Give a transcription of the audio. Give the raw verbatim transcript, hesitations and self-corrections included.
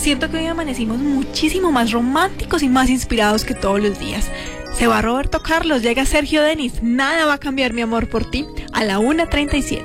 Siento que hoy amanecimos muchísimo más románticos y más inspirados que todos los días. Se va Roberto Carlos, llega Sergio Denis, nada va a cambiar mi amor por ti, a la una treinta y siete.